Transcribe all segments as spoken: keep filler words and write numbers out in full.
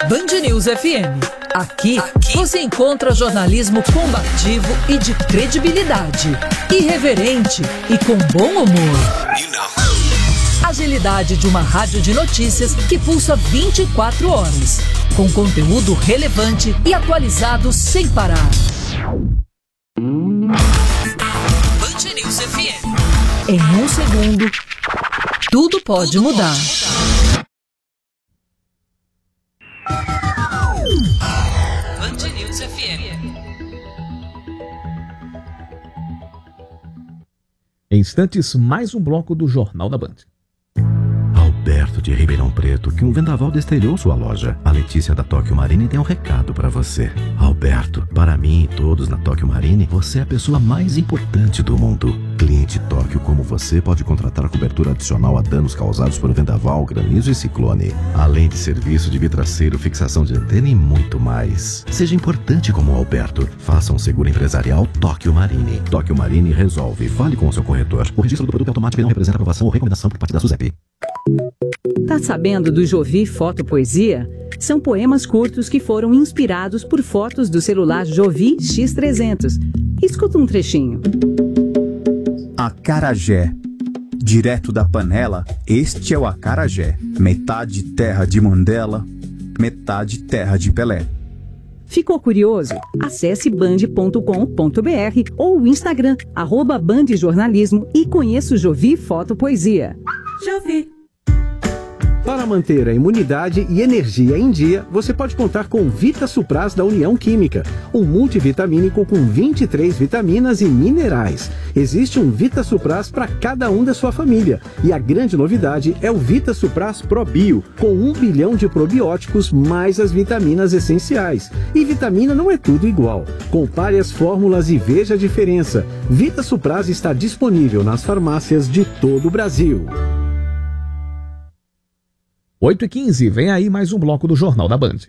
Band News F M. Aqui, Aqui você encontra jornalismo combativo e de credibilidade, irreverente e com bom humor. You know. Agilidade de uma rádio de notícias que pulsa vinte e quatro horas, com conteúdo relevante e atualizado sem parar. Band News F M. Em um segundo, tudo pode tudo mudar. Pode mudar. Band News F M. Em instantes, mais um bloco do Jornal da Band. Alberto de Ribeirão Preto, que um vendaval destrelhou sua loja. A Letícia da Tóquio Marine tem um recado pra você. Alberto, para mim e todos na Tóquio Marine, você é a pessoa mais importante do mundo. Cliente Tóquio como você pode contratar cobertura adicional a danos causados por vendaval, granizo e ciclone. Além de serviço de vitraceiro, fixação de antena e muito mais. Seja importante como o Alberto. Faça um seguro empresarial Tóquio Marine. Tóquio Marine resolve. Fale com o seu corretor. O registro do produto automático não representa aprovação ou recomendação por parte da SUSEP. Tá sabendo do Jovi Fotopoesia? São poemas curtos que foram inspirados por fotos do celular Jovi X trezentos. Escuta um trechinho. Acarajé. Direto da panela, este é o acarajé. Metade terra de Mandela, metade terra de Pelé. Ficou curioso? Acesse band ponto com ponto b r ou o Instagram, arroba bandjornalismo e conheça o Jovi Fotopoesia. Jovi. Para manter a imunidade e energia em dia, você pode contar com Vita Supras da União Química, um multivitamínico com vinte e três vitaminas e minerais. Existe um Vita Supras para cada um da sua família. E a grande novidade é o Vita Supras ProBio, com um bilhão de probióticos mais as vitaminas essenciais. E vitamina não é tudo igual. Compare as fórmulas e veja a diferença. Vita Supras está disponível nas farmácias de todo o Brasil. oito e quinze, vem aí mais um bloco do Jornal da Band.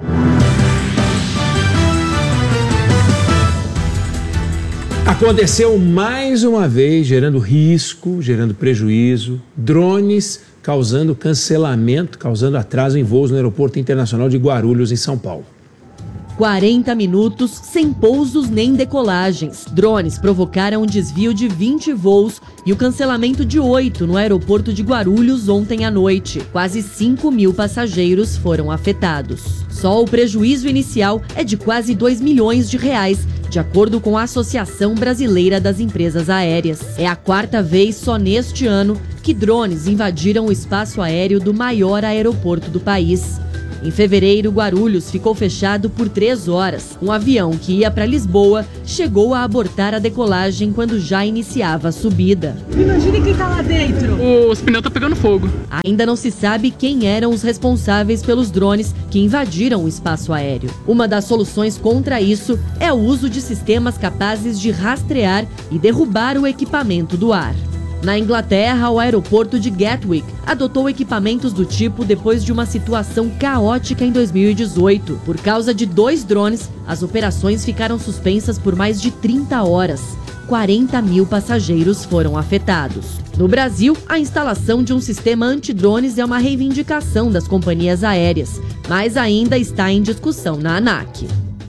Aconteceu mais uma vez, gerando risco, gerando prejuízo, drones causando cancelamento, causando atraso em voos no Aeroporto Internacional de Guarulhos, em São Paulo. quarenta minutos sem pousos nem decolagens. Drones provocaram um desvio de vinte voos e o cancelamento de oito no aeroporto de Guarulhos ontem à noite. Quase cinco mil passageiros foram afetados. Só o prejuízo inicial é de quase dois milhões de reais, de acordo com a Associação Brasileira das Empresas Aéreas. É a quarta vez só neste ano que drones invadiram o espaço aéreo do maior aeroporto do país. Em fevereiro, Guarulhos ficou fechado por três horas. Um avião que ia para Lisboa chegou a abortar a decolagem quando já iniciava a subida. Imagine quem tá lá dentro. Os pneus estão pegando fogo. Ainda não se sabe quem eram os responsáveis pelos drones que invadiram o espaço aéreo. Uma das soluções contra isso é o uso de sistemas capazes de rastrear e derrubar o equipamento do ar. Na Inglaterra, o aeroporto de Gatwick adotou equipamentos do tipo depois de uma situação caótica em dois mil e dezoito. Por causa de dois drones, as operações ficaram suspensas por mais de trinta horas. quarenta mil passageiros foram afetados. No Brasil, a instalação de um sistema antidrones é uma reivindicação das companhias aéreas, mas ainda está em discussão na ANAC.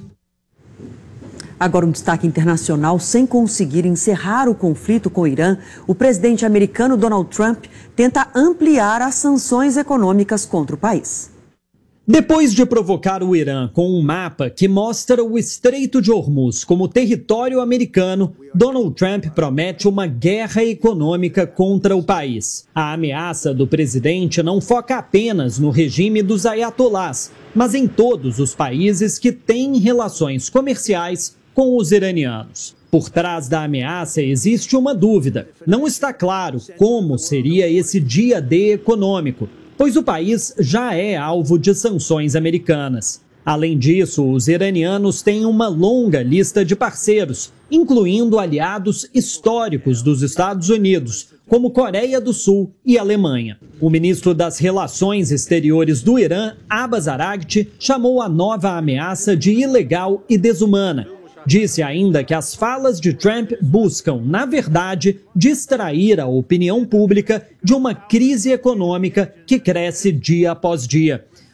Agora um destaque internacional: sem conseguir encerrar o conflito com o Irã, o presidente americano Donald Trump tenta ampliar as sanções econômicas contra o país. Depois de provocar o Irã com um mapa que mostra o Estreito de Hormuz como território americano, Donald Trump promete uma guerra econômica contra o país. A ameaça do presidente não foca apenas no regime dos ayatolás, mas em todos os países que têm relações comerciais com os iranianos. Por trás da ameaça existe uma dúvida. Não está claro como seria esse dia D econômico, pois o país já é alvo de sanções americanas. Além disso, os iranianos têm uma longa lista de parceiros, incluindo aliados históricos dos Estados Unidos, como Coreia do Sul e Alemanha. O ministro das Relações Exteriores do Irã, Abbas Araghchi, chamou a nova ameaça de ilegal e desumana. Disse ainda que as falas de Trump buscam, na verdade, distrair a opinião pública de uma crise econômica que cresce dia após dia.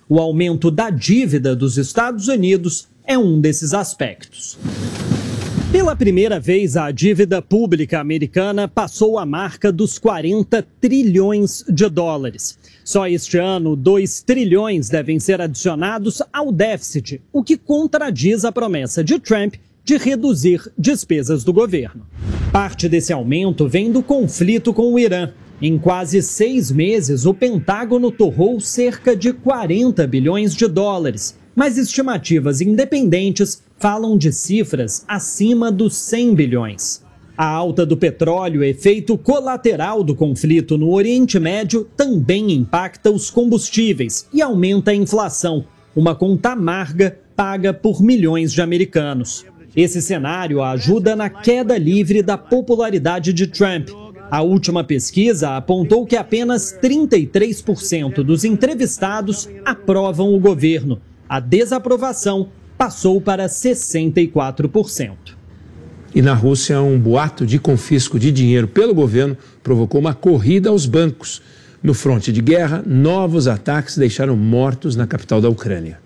O aumento da dívida dos Estados Unidos é um desses aspectos. Pela primeira vez, a dívida pública americana passou a marca dos quarenta trilhões de dólares. Só este ano, dois trilhões devem ser adicionados ao déficit, o que contradiz a promessa de Trump de reduzir despesas do governo. Parte desse aumento vem do conflito com o Irã. Em quase seis meses, o Pentágono torrou cerca de quarenta bilhões de dólares, mas estimativas independentes falam de cifras acima dos cem bilhões. A alta do petróleo, efeito colateral do conflito no Oriente Médio, também impacta os combustíveis e aumenta a inflação, uma conta amarga paga por milhões de americanos. Esse cenário ajuda na queda livre da popularidade de Trump. A última pesquisa apontou que apenas trinta e três por cento dos entrevistados aprovam o governo. A desaprovação passou para sessenta e quatro por cento. E na Rússia, um boato de confisco de dinheiro pelo governo provocou uma corrida aos bancos. No fronte de guerra, novos ataques deixaram mortos na capital da Ucrânia.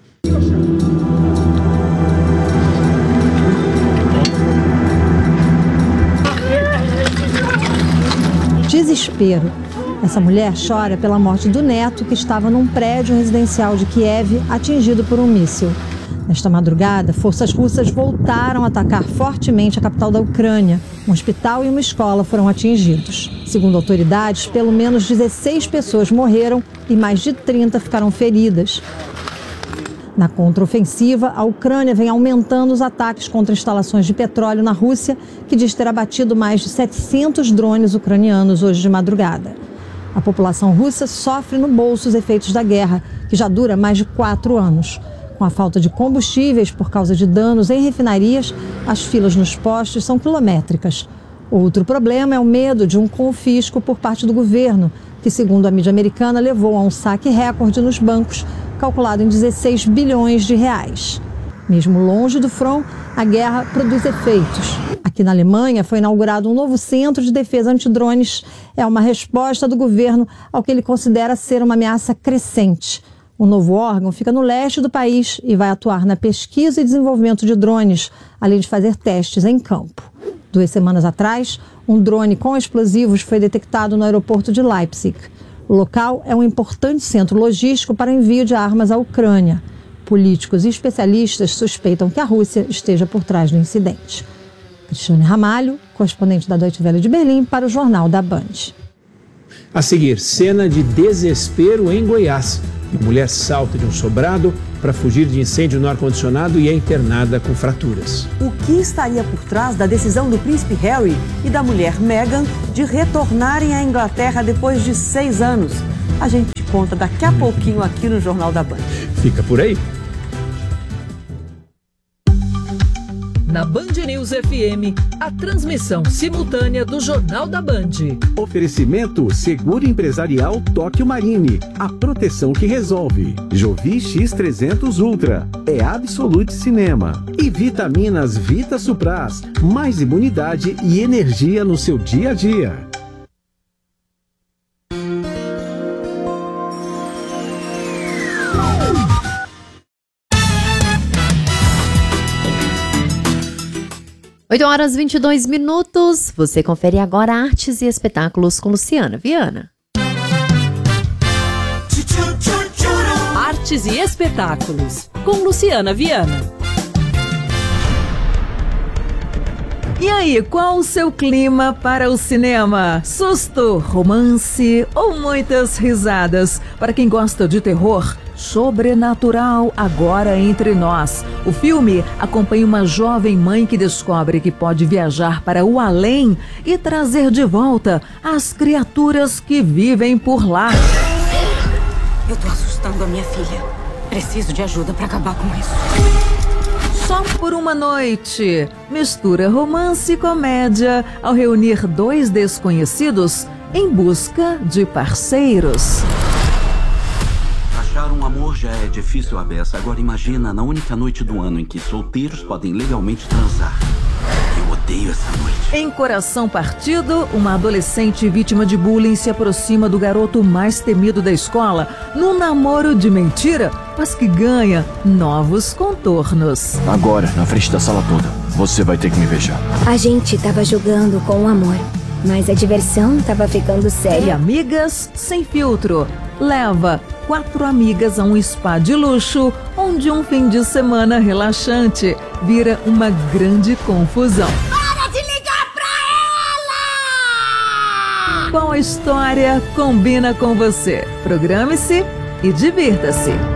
Desespero. Essa mulher chora pela morte do neto que estava num prédio residencial de Kiev atingido por um míssil. Nesta madrugada, forças russas voltaram a atacar fortemente a capital da Ucrânia. Um hospital e uma escola foram atingidos. Segundo autoridades, pelo menos dezesseis pessoas morreram e mais de trinta ficaram feridas. Na contraofensiva, a Ucrânia vem aumentando os ataques contra instalações de petróleo na Rússia, que diz ter abatido mais de setecentos drones ucranianos hoje de madrugada. A população russa sofre no bolso os efeitos da guerra, que já dura mais de quatro anos. Com a falta de combustíveis por causa de danos em refinarias, as filas nos postos são quilométricas. Outro problema é o medo de um confisco por parte do governo, que, segundo a mídia americana, levou a um saque recorde nos bancos, calculado em dezesseis bilhões de reais. Mesmo longe do front, a guerra produz efeitos. Aqui na Alemanha foi inaugurado um novo centro de defesa antidrones. É uma resposta do governo ao que ele considera ser uma ameaça crescente. O novo órgão fica no leste do país e vai atuar na pesquisa e desenvolvimento de drones, além de fazer testes em campo. Duas semanas atrás, um drone com explosivos foi detectado no aeroporto de Leipzig. O local é um importante centro logístico para envio de armas à Ucrânia. Políticos e especialistas suspeitam que a Rússia esteja por trás do incidente. Cristiane Ramalho, correspondente da Deutsche Welle de Berlim, para o Jornal da Band. A seguir, cena de desespero em Goiás. Uma mulher salta de um sobrado para fugir de incêndio no ar-condicionado e é internada com fraturas. O que estaria por trás da decisão do príncipe Harry e da mulher Meghan de retornarem à Inglaterra depois de seis anos? A gente conta daqui a pouquinho aqui no Jornal da Band. Fica por aí. Na Band News F M, a transmissão simultânea do Jornal da Band. Oferecimento Seguro Empresarial Tóquio Marine. A proteção que resolve. Jovi X trezentos Ultra. É Absolute Cinema. E vitaminas Vita Supras. Mais imunidade e energia no seu dia a dia. oito horas e vinte e dois minutos. Você confere agora artes e espetáculos com Luciana Viana. Artes e espetáculos com Luciana Viana. E aí, qual o seu clima para o cinema? Susto, romance ou muitas risadas? Para quem gosta de terror, Sobrenatural agora entre nós. O filme acompanha uma jovem mãe que descobre que pode viajar para o além e trazer de volta as criaturas que vivem por lá. Eu tô assustando a minha filha. Preciso de ajuda para acabar com isso. Só por uma noite. Mistura romance e comédia ao reunir dois desconhecidos em busca de parceiros. Achar um amor já é difícil à beça. Agora imagina na única noite do ano em que solteiros podem legalmente transar. Eu odeio odeio essa noite. Em Coração Partido, uma adolescente vítima de bullying se aproxima do garoto mais temido da escola num namoro de mentira, mas que ganha novos contornos. Agora, na frente da sala toda, você vai ter que me beijar. A gente tava jogando com amor, mas a diversão tava ficando séria. E Amigas Sem Filtro leva quatro amigas a um spa de luxo, onde um fim de semana relaxante vira uma grande confusão. Para de ligar pra ela! Qual a história combina com você? Programe-se e divirta-se.